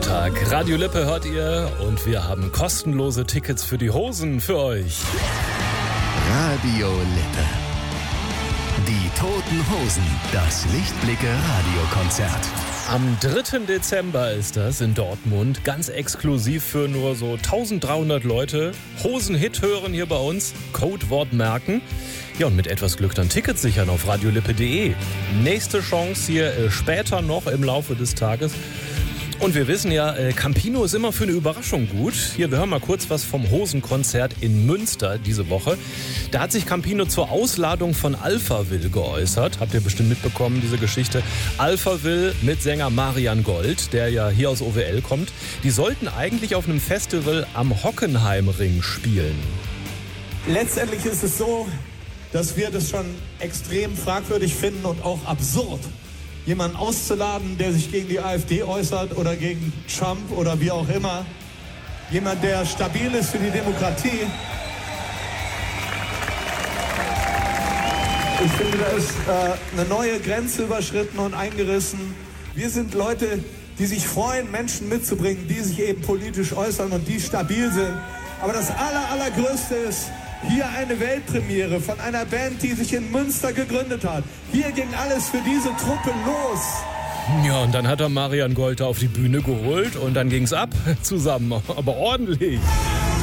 Montag. Radio Lippe hört ihr und wir haben kostenlose Tickets für die Hosen für euch. Radio Lippe. Die Toten Hosen. Das Lichtblicke-Radiokonzert. Am 3. Dezember ist das in Dortmund. Ganz exklusiv für nur so 1300 Leute. Hosen-Hit hören hier bei uns. Codewort merken. Ja, und mit etwas Glück dann Tickets sichern auf radiolippe.de. Nächste Chance hier später noch im Laufe des Tages. Und wir wissen ja, Campino ist immer für eine Überraschung gut. Hier, wir hören mal kurz was vom Hosenkonzert in Münster diese Woche. Da hat sich Campino zur Ausladung von Alphaville geäußert. Habt ihr bestimmt mitbekommen, diese Geschichte. Alphaville mit Sänger Marian Gold, der ja hier aus OWL kommt. Die sollten eigentlich auf einem Festival am Hockenheimring spielen. Letztendlich ist es so, dass wir das schon extrem fragwürdig finden und auch absurd, jemanden auszuladen, der sich gegen die AfD äußert oder gegen Trump oder wie auch immer. Jemand, der stabil ist für die Demokratie. Ich finde, da ist eine neue Grenze überschritten und eingerissen. Wir sind Leute, die sich freuen, Menschen mitzubringen, die sich eben politisch äußern und die stabil sind. Aber das Allergrößte ist, hier eine Weltpremiere von einer Band, die sich in Münster gegründet hat. Hier ging alles für diese Truppe los. Ja, und dann hat er Marian Gold da auf die Bühne geholt und dann ging's ab zusammen, aber ordentlich.